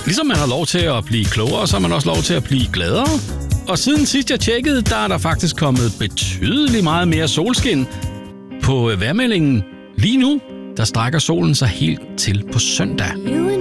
Ligesom man har lov til at blive klogere, så har man også lov til at blive gladere. Og siden sidst jeg tjekkede, der er der faktisk kommet betydeligt meget mere solskin. På vejrmeldingen lige nu, der strækker solen sig helt til på søndag.